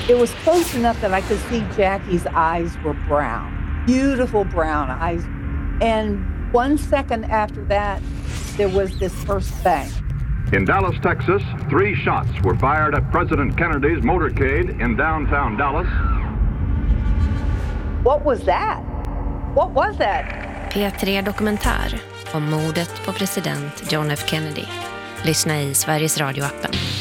It was close enough that I could see Jackie's eyes were brown, beautiful brown eyes. And 1 second after that, there was this first bang. In Dallas, Texas, 3 shots were fired at President Kennedy's motorcade in downtown Dallas. What was that? What was that? P3 Dokumentär om mordet på president John F. Kennedy. Lyssna i Sveriges Radio-appen.